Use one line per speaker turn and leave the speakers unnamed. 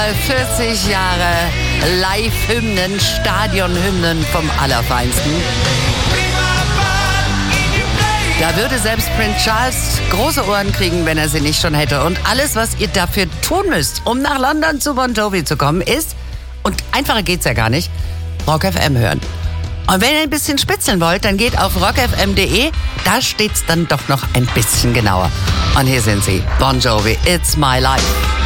40 Jahre Live-Hymnen, Stadionhymnen vom Allerfeinsten. Da würde selbst Prince Charles große Ohren kriegen, wenn er sie nicht schon hätte. Und alles, was ihr dafür tun müsst, um nach London zu Bon Jovi zu kommen, ist, und einfacher geht's ja gar nicht, Rock FM hören. Und wenn ihr ein bisschen spitzeln wollt, dann geht auf rockfm.de, da steht's dann doch noch ein bisschen genauer. Und hier sind sie, Bon Jovi, It's My Life.